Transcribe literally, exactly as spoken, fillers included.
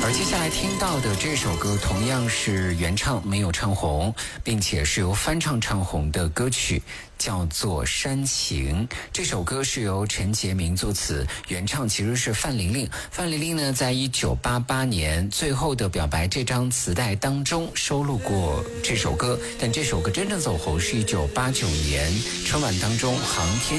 而接下来听到的这首歌同样是原唱没有唱红，并且是由翻唱唱红的歌曲，叫做《煽情》。这首歌是由陈洁明作词，原唱其实是范玲玲。范玲玲呢，在一九八八年《最后的表白》这张磁带当中收录过这首歌，但这首歌真正走红是一九八九年春晚当中航天